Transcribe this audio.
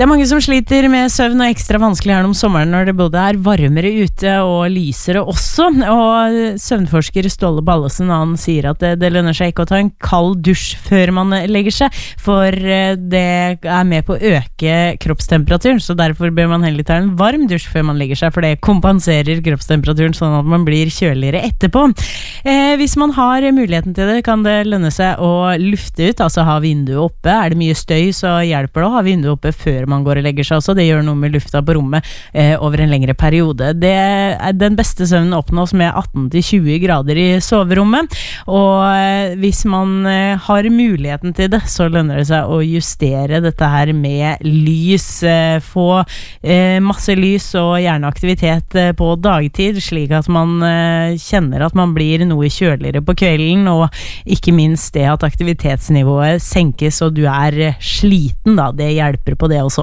Det mange som sliter med søvn og ekstra vanskelig her om sommeren når det både varmere ute og lysere også, og søvnforsker Ståle Ballesen han sier at det lønner seg ikke å ta en kald dusj før man legger seg, for det med på å øke kroppstemperaturen, så derfor bør man heller ta en varm dusj før man legger seg, for det kompenserer kroppstemperaturen sånn at man blir kjøligere etterpå. Hvis man har muligheten til det, kan det lønne seg å lufte ut, altså ha vinduet oppe. Det mye støy, så hjelper det å ha vinduet oppe før man går og legger seg også. Det gjør noe med lufta på rommet over en lengre periode. Den beste søvnen oppnås med 18-20 grader i soverommet, og hvis man har muligheten til det, så lønner det seg å justere dette her med lys. Få masse lys og gjerne aktivitet på dagtid, slik at man kjenner at man blir noe kjøligere på kvelden, og ikke minst det at aktivitetsnivået senkes, og du sliten da. Det hjelper på det også.